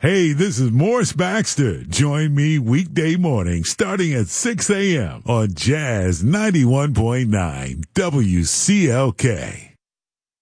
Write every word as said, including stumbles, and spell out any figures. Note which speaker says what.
Speaker 1: Hey, this is Morris Baxter. Join me weekday morning starting at six a.m. on Jazz ninety-one point nine W C L K.